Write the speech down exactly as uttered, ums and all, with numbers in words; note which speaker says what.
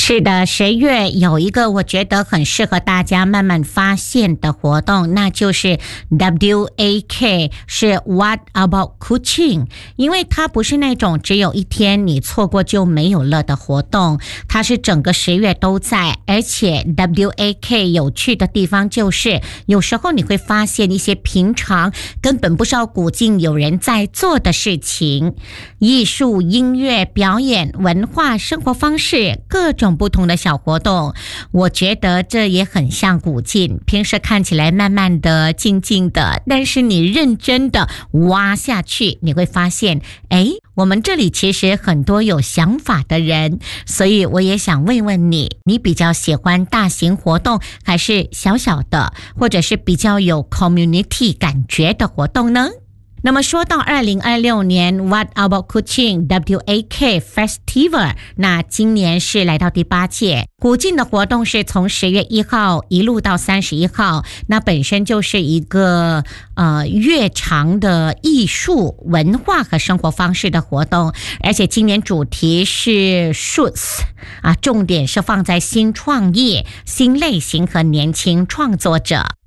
Speaker 1: 是的，十月有一个我觉得很适合大家慢慢发现的活动，那就是 W A K， 是 What About Kuching？ 因为它不是那种只有一天你错过就没有了的活动，它是整个十月都在，而且 W A K 有趣的地方就是有时候你会发现一些平常根本不知道古晋有人在做的事情，艺术、音乐、表演、文化、生活方式，各种不同的小活动，我觉得这也很像古晋，平时看起来慢慢的、静静的，但是你认真的挖下去，你会发现，诶，我们这里其实很多有想法的人，所以我也想问问你，你比较喜欢大型活动，还是小小的，或者是比较有 community 感觉的活动呢？那么说到二零二六年 What About Kuching W A K Festival， 那今年是来到第八届，古晋的活动是从十月一号一路到三十一号，那本身就是一个呃越长的艺术、文化和生活方式的活动，而且今年主题是 Shoots 啊，重点是放在新创业、新类型和年轻创作者。